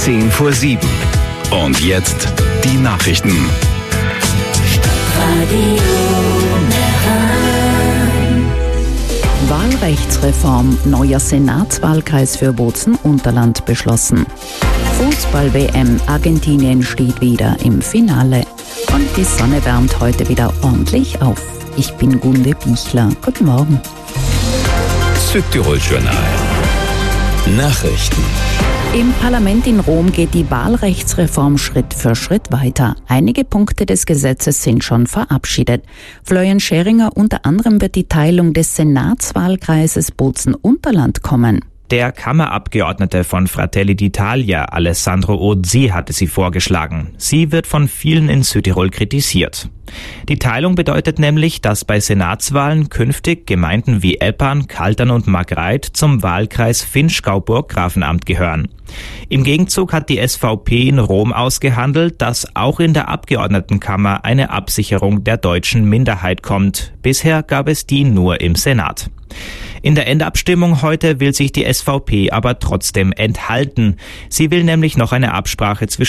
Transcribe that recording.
7:10. Und jetzt die Nachrichten. Wahlrechtsreform, neuer Senatswahlkreis für Bozen-Unterland beschlossen. Fußball-WM, Argentinien steht wieder im Finale. Und die Sonne wärmt heute wieder ordentlich auf. Ich bin Gunde Bichler. Guten Morgen. Südtirol-Journal. Nachrichten. Im Parlament in Rom geht die Wahlrechtsreform Schritt für Schritt weiter. Einige Punkte des Gesetzes sind schon verabschiedet. Florian Scheringer, unter anderem wird die Teilung des Senatswahlkreises Bozen-Unterland kommen. Der Kammerabgeordnete von Fratelli d'Italia, Alessandro Ozzi, hatte sie vorgeschlagen. Sie wird von vielen in Südtirol kritisiert. Die Teilung bedeutet nämlich, dass bei Senatswahlen künftig Gemeinden wie Eppan, Kaltern und Margreid zum Wahlkreis Vinschgau-Burggrafenamt gehören. Im Gegenzug hat die SVP in Rom ausgehandelt, dass auch in der Abgeordnetenkammer eine Absicherung der deutschen Minderheit kommt. Bisher gab es die nur im Senat. In der Endabstimmung heute will sich die SVP aber trotzdem enthalten. Sie will nämlich noch eine Absprache zwischen